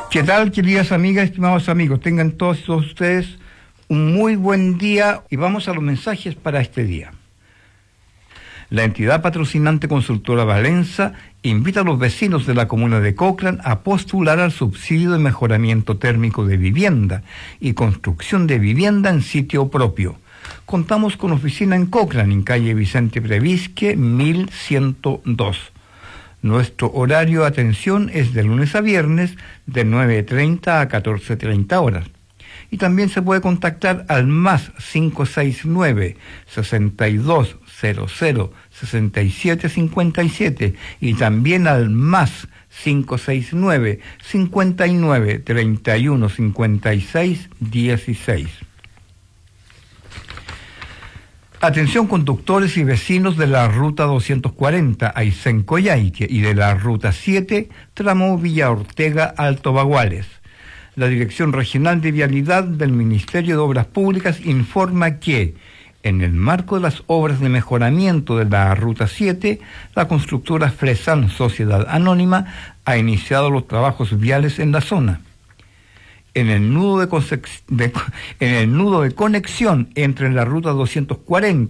¿Qué tal, queridas amigas, estimados amigos? Tengan todos ustedes un muy buen día y vamos a los mensajes para este día. La entidad patrocinante Consultora Valenza invita a los vecinos de la comuna de Cochrane a postular al subsidio de mejoramiento térmico de vivienda y construcción de vivienda en sitio propio. Contamos con oficina en Cochrane, en calle Vicente Previsque, 1102. Nuestro horario de atención es de lunes a viernes, de 9:30 a 14:30 horas. Y también se puede contactar al más 569-6200-6757 y también al más 569-59-31-56-16. Atención conductores y vecinos de la Ruta 240 Aysén-Coyhaique y de la Ruta 7 tramo Villa Ortega-Alto Baguales. La Dirección Regional de Vialidad del Ministerio de Obras Públicas informa que, en el marco de las obras de mejoramiento de la Ruta 7, la constructora Fresan Sociedad Anónima ha iniciado los trabajos viales en la zona. En el nudo de conexión entre la Ruta 240